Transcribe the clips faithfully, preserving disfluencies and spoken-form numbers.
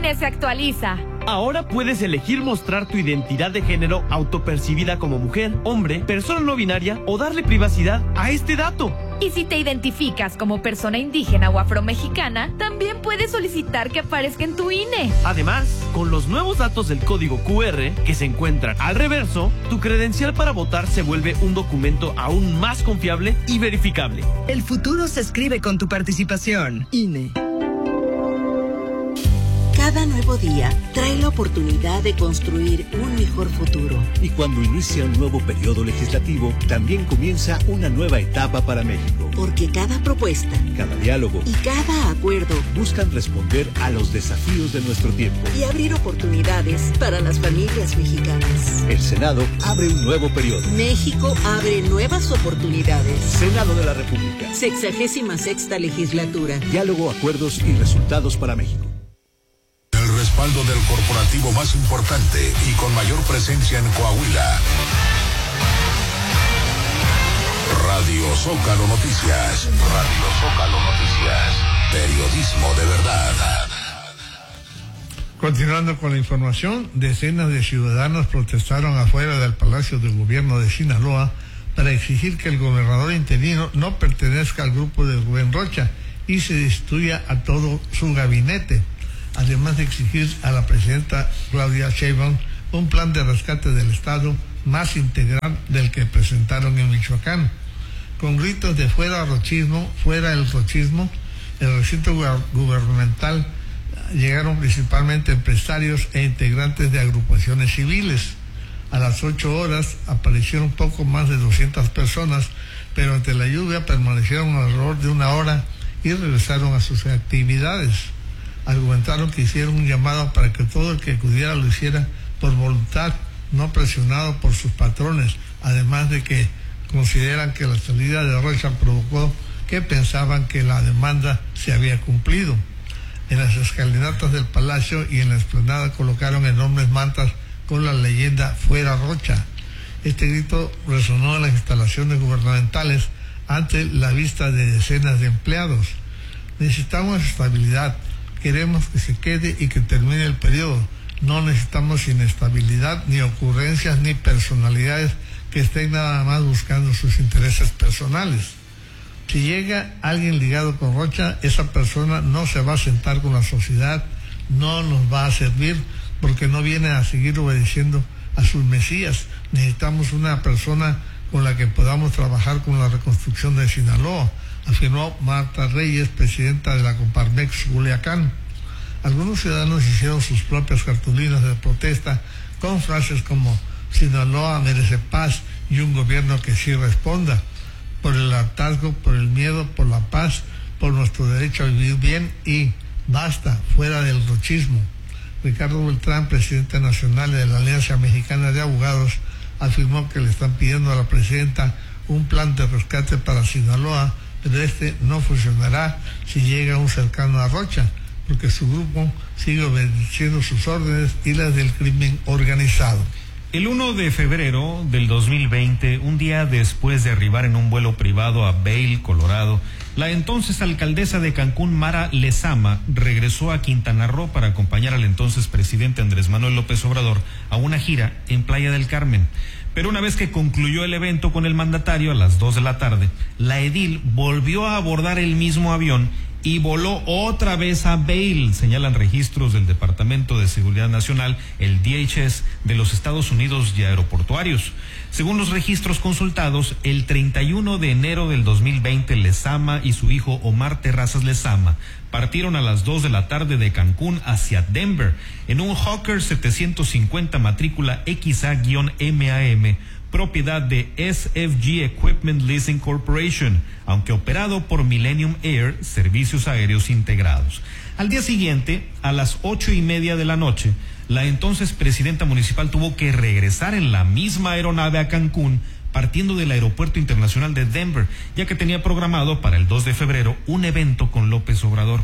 I N E se actualiza. Ahora puedes elegir mostrar tu identidad de género autopercibida como mujer, hombre, persona no binaria o darle privacidad a este dato. Y si te identificas como persona indígena o afromexicana, también puedes solicitar que aparezca en tu I N E. Además, con los nuevos datos del código Q R que se encuentran al reverso, tu credencial para votar se vuelve un documento aún más confiable y verificable. El futuro se escribe con tu participación. I N E. Cada nuevo día trae la oportunidad de construir un mejor futuro. Y cuando inicia un nuevo periodo legislativo, también comienza una nueva etapa para México. Porque cada propuesta, cada diálogo y cada acuerdo buscan responder a los desafíos de nuestro tiempo y abrir oportunidades para las familias mexicanas. El Senado abre un nuevo periodo. México abre nuevas oportunidades. Senado de la República. Sexagésima sexta legislatura. Diálogo, acuerdos y resultados para México. El respaldo del corporativo más importante y con mayor presencia en Coahuila. Radio Zócalo Noticias. Radio Zócalo Noticias. Periodismo de verdad. Continuando con la información, decenas de ciudadanos protestaron afuera del Palacio de Gobierno de Sinaloa para exigir que el gobernador interino no pertenezca al grupo de Rubén Rocha y se destituya a todo su gabinete. Además de exigir a la presidenta Claudia Sheinbaum un plan de rescate del Estado más integral del que presentaron en Michoacán. Con gritos de fuera rochismo, fuera el rochismo, el recinto gubernamental llegaron principalmente empresarios e integrantes de agrupaciones civiles. A las ocho horas aparecieron poco más de doscientas personas, pero ante la lluvia permanecieron alrededor de una hora y regresaron a sus actividades. Argumentaron que hicieron un llamado para que todo el que acudiera lo hiciera por voluntad, no presionado por sus patrones, además de que consideran que la salida de Rocha provocó que pensaban que la demanda se había cumplido. En las escalinatas del palacio y en la explanada colocaron enormes mantas con la leyenda "Fuera Rocha". Este grito resonó en las instalaciones gubernamentales ante la vista de decenas de empleados. Necesitamos estabilidad. Queremos que se quede y que termine el periodo. No necesitamos inestabilidad, ni ocurrencias, ni personalidades que estén nada más buscando sus intereses personales. Si llega alguien ligado con Rocha, esa persona no se va a sentar con la sociedad, no nos va a servir, porque no viene a seguir obedeciendo a sus mesías. Necesitamos una persona con la que podamos trabajar con la reconstrucción de Sinaloa, afirmó Marta Reyes, presidenta de la Coparmex Culiacán. Algunos ciudadanos hicieron sus propias cartulinas de protesta con frases como "Sinaloa merece paz" y un gobierno que sí responda, por el hartazgo, por el miedo, por la paz, por nuestro derecho a vivir bien y basta, fuera del rochismo. Ricardo Beltrán, presidente nacional de la Alianza Mexicana de Abogados, afirmó que le están pidiendo a la presidenta un plan de rescate para Sinaloa, pero este no funcionará si llega un cercano a Rocha, porque su grupo sigue obedeciendo sus órdenes y las del crimen organizado. El uno de febrero del dos mil veinte, un día después de arribar en un vuelo privado a Vail, Colorado, la entonces alcaldesa de Cancún, Mara Lezama, regresó a Quintana Roo para acompañar al entonces presidente Andrés Manuel López Obrador a una gira en Playa del Carmen. Pero una vez que concluyó el evento con el mandatario a las dos de la tarde, la edil volvió a abordar el mismo avión y voló otra vez a Vail, señalan registros del Departamento de Seguridad Nacional, el D H S, de los Estados Unidos y aeroportuarios. Según los registros consultados, el treinta y uno de enero del dos mil veinte, Lezama y su hijo Omar Terrazas Lezama partieron a las dos de la tarde de Cancún hacia Denver en un Hawker setecientos cincuenta matrícula X A M A M, propiedad de S F G Equipment Leasing Corporation, aunque operado por Millennium Air, Servicios Aéreos Integrados. Al día siguiente, a las ocho y media de la noche, la entonces presidenta municipal tuvo que regresar en la misma aeronave a Cancún, partiendo del Aeropuerto Internacional de Denver, ya que tenía programado para el dos de febrero un evento con López Obrador.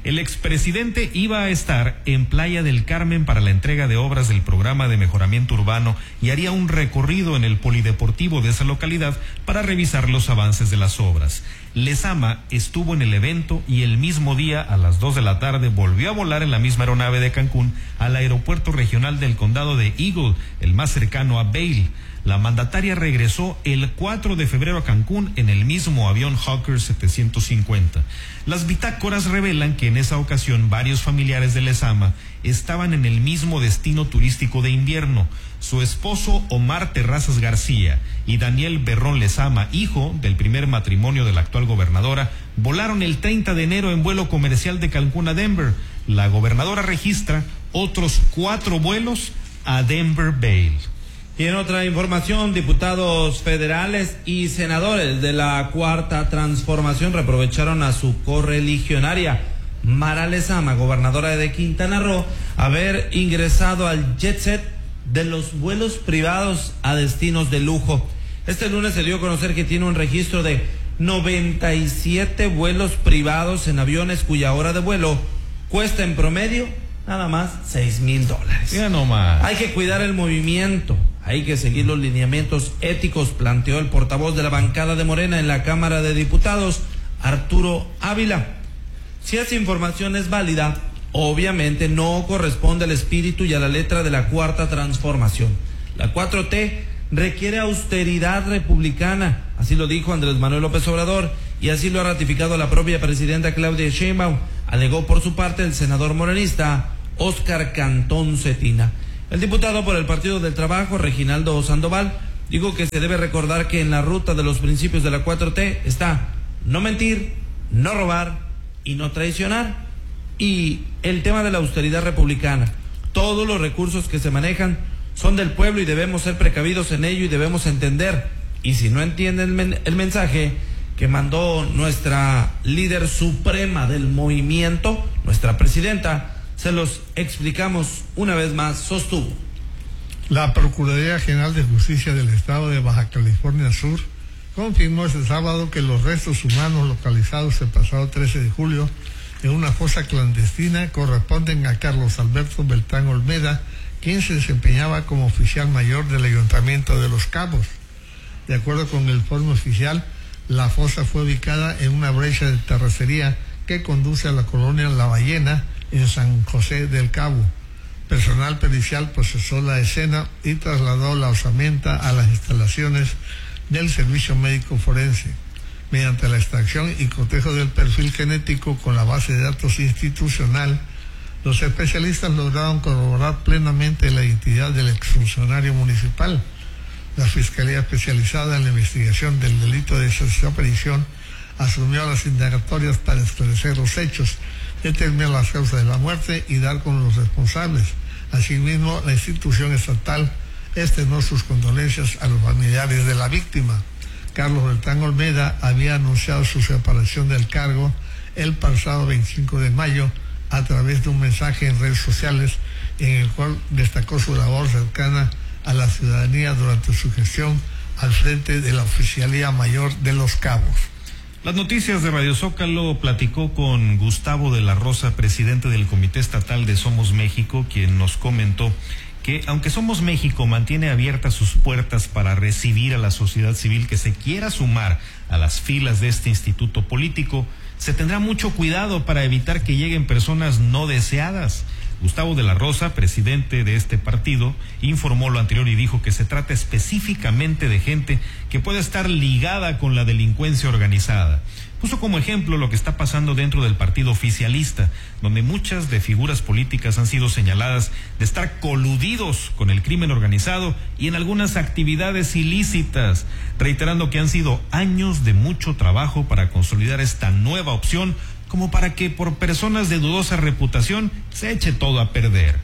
El expresidente iba a estar en Playa del Carmen para la entrega de obras del programa de mejoramiento urbano y haría un recorrido en el polideportivo de esa localidad para revisar los avances de las obras. Lezama estuvo en el evento y el mismo día, a las dos de la tarde, volvió a volar en la misma aeronave de Cancún al aeropuerto regional del condado de Eagle, el más cercano a Vail. La mandataria regresó el cuatro de febrero a Cancún en el mismo avión Hawker setecientos cincuenta. Las bitácoras revelan que en esa ocasión varios familiares de Lezama estaban en el mismo destino turístico de invierno. Su esposo Omar Terrazas García y Daniel Berrón Lezama, hijo del primer matrimonio de la actual gobernadora, volaron el treinta de enero en vuelo comercial de Cancún a Denver. La gobernadora registra otros cuatro vuelos a Denver Vail. Y en otra información, diputados federales y senadores de la Cuarta Transformación reprocharon a su correligionaria Mara Lezama, gobernadora de Quintana Roo, haber ingresado al jet set de los vuelos privados a destinos de lujo. Este lunes se dio a conocer que tiene un registro de noventa y siete vuelos privados en aviones cuya hora de vuelo cuesta en promedio nada más seis mil dólares. Ya no más. Hay que cuidar el movimiento. Hay que seguir los lineamientos éticos, planteó el portavoz de la bancada de Morena en la Cámara de Diputados, Arturo Ávila. Si esa información es válida, obviamente no corresponde al espíritu y a la letra de la Cuarta Transformación. La cuatro T requiere austeridad republicana, así lo dijo Andrés Manuel López Obrador, y así lo ha ratificado la propia presidenta Claudia Sheinbaum, alegó por su parte el senador morenista Óscar Cantón Cetina. El diputado por el Partido del Trabajo, Reginaldo Sandoval, dijo que se debe recordar que en la ruta de los principios de la cuatro T está no mentir, no robar y no traicionar. Y el tema de la austeridad republicana, todos los recursos que se manejan son del pueblo y debemos ser precavidos en ello y debemos entender. Y si no entienden el, men- el mensaje que mandó nuestra líder suprema del movimiento, nuestra presidenta, se los explicamos una vez más, sostuvo. La Procuraduría General de Justicia del Estado de Baja California Sur confirmó este sábado que los restos humanos localizados el pasado trece de julio en una fosa clandestina corresponden a Carlos Alberto Beltrán Olmeda, quien se desempeñaba como oficial mayor del Ayuntamiento de Los Cabos. De acuerdo con el informe oficial, la fosa fue ubicada en una brecha de terracería que conduce a la colonia La Ballena, en San José del Cabo. Personal pericial procesó la escena y trasladó la osamenta a las instalaciones del Servicio Médico Forense. Mediante la extracción y cotejo del perfil genético con la base de datos institucional, los especialistas lograron corroborar plenamente la identidad del exfuncionario municipal. La Fiscalía Especializada en la Investigación del Delito de Desaparición asumió las indagatorias para esclarecer los hechos, determinar las causas de la muerte y dar con los responsables. Asimismo, la institución estatal externó sus condolencias a los familiares de la víctima. Carlos Beltrán Olmeda había anunciado su separación del cargo el pasado veinticinco de mayo a través de un mensaje en redes sociales en el cual destacó su labor cercana a la ciudadanía durante su gestión al frente de la Oficialía Mayor de Los Cabos. Las noticias de Radio Zócalo platicó con Gustavo de la Rosa, presidente del Comité Estatal de Somos México, quien nos comentó que aunque Somos México mantiene abiertas sus puertas para recibir a la sociedad civil que se quiera sumar a las filas de este instituto político, se tendrá mucho cuidado para evitar que lleguen personas no deseadas. Gustavo de la Rosa, presidente de este partido, informó lo anterior y dijo que se trata específicamente de gente que puede estar ligada con la delincuencia organizada. Puso como ejemplo lo que está pasando dentro del partido oficialista, donde muchas de figuras políticas han sido señaladas de estar coludidos con el crimen organizado y en algunas actividades ilícitas, reiterando que han sido años de mucho trabajo para consolidar esta nueva opción, como para que por personas de dudosa reputación se eche todo a perder.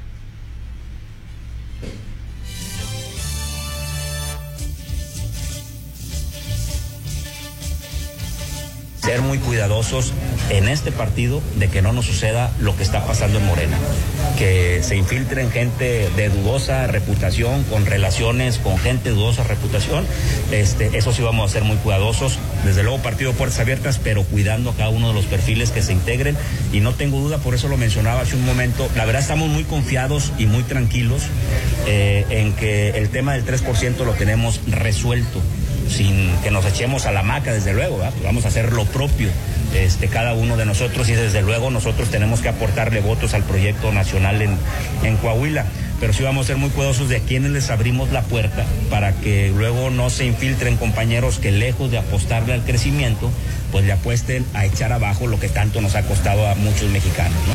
ser muy cuidadosos en este partido de que no nos suceda lo que está pasando en Morena, que se infiltren gente de dudosa reputación, con relaciones con gente de dudosa reputación. Este, eso sí vamos a ser muy cuidadosos, desde luego partido puertas abiertas, pero cuidando a cada uno de los perfiles que se integren, y no tengo duda, por eso lo mencionaba hace un momento, la verdad estamos muy confiados y muy tranquilos eh, en que el tema del tres por ciento lo tenemos resuelto, sin que nos echemos a la hamaca, desde luego, ¿verdad? Vamos a hacer lo propio, este, cada uno de nosotros, y desde luego nosotros tenemos que aportarle votos al proyecto nacional en, en Coahuila, pero sí vamos a ser muy cuidadosos de a quienes les abrimos la puerta para que luego no se infiltren compañeros que, lejos de apostarle al crecimiento, pues le apuesten a echar abajo lo que tanto nos ha costado a muchos mexicanos, ¿no?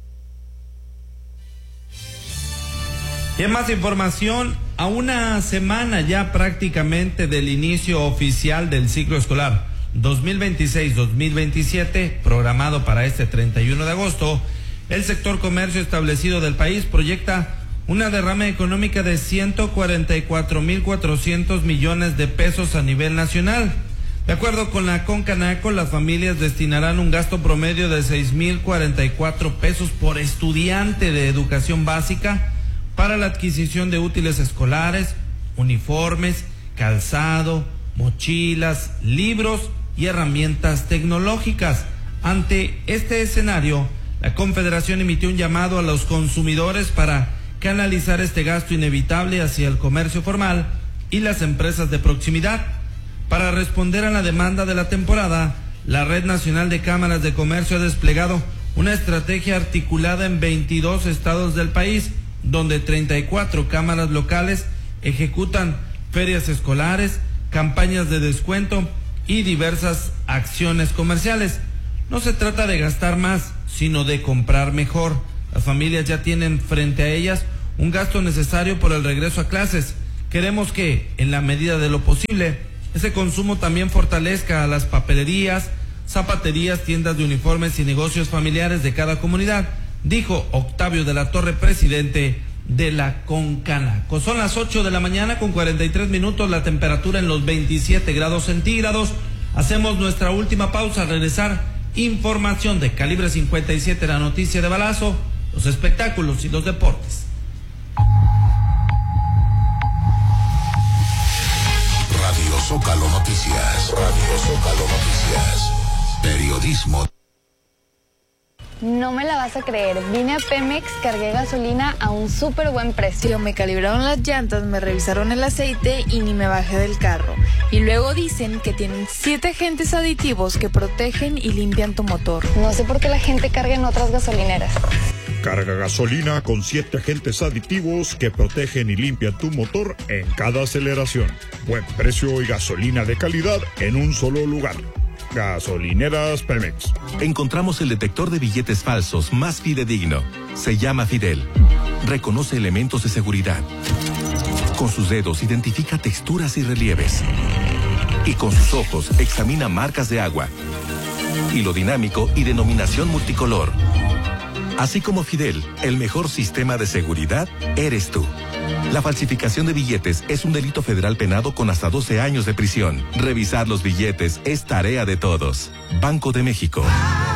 Y en más información, a una semana ya prácticamente del inicio oficial del ciclo escolar dos mil veintiséis dos mil veintisiete, programado para este treinta y uno de agosto, el sector comercio establecido del país proyecta una derrama económica de ciento cuarenta y cuatro mil cuatrocientos millones de pesos a nivel nacional. De acuerdo con la Concanaco, las familias destinarán un gasto promedio de seis mil cuarenta y cuatro pesos por estudiante de educación básica para la adquisición de útiles escolares, uniformes, calzado, mochilas, libros y herramientas tecnológicas. Ante este escenario, la Confederación emitió un llamado a los consumidores para canalizar este gasto inevitable hacia el comercio formal y las empresas de proximidad. Para responder a la demanda de la temporada, la Red Nacional de Cámaras de Comercio ha desplegado una estrategia articulada en veintidós estados del país, donde treinta y cuatro cámaras locales ejecutan ferias escolares, campañas de descuento y diversas acciones comerciales. No se trata de gastar más, sino de comprar mejor. Las familias ya tienen frente a ellas un gasto necesario por el regreso a clases. Queremos que, en la medida de lo posible, ese consumo también fortalezca a las papelerías, zapaterías, tiendas de uniformes y negocios familiares de cada comunidad, dijo Octavio de la Torre, presidente de la Concanaco. Son las ocho de la mañana con cuarenta y tres minutos, la temperatura en los veintisiete grados centígrados. Hacemos nuestra última pausa. Al regresar, información de Calibre cincuenta y siete, la noticia de balazo, los espectáculos y los deportes. Radio Zócalo Noticias. Radio Zócalo Noticias. Periodismo. No me la vas a creer, vine a Pemex, cargué gasolina a un súper buen precio. Me calibraron las llantas, me revisaron el aceite y ni me bajé del carro. Y luego dicen que tienen siete agentes aditivos que protegen y limpian tu motor. No sé por qué la gente carga en otras gasolineras. Carga gasolina con siete agentes aditivos que protegen y limpian tu motor en cada aceleración. Buen precio y gasolina de calidad en un solo lugar. Gasolineras Pemex. Encontramos el detector de billetes falsos más fidedigno. Se llama Fidel. Reconoce elementos de seguridad. Con sus dedos identifica texturas y relieves. Y con sus ojos examina marcas de agua. Hilo dinámico y denominación multicolor. Así como Fidel, el mejor sistema de seguridad eres tú. La falsificación de billetes es un delito federal penado con hasta doce años de prisión. Revisar los billetes es tarea de todos. Banco de México.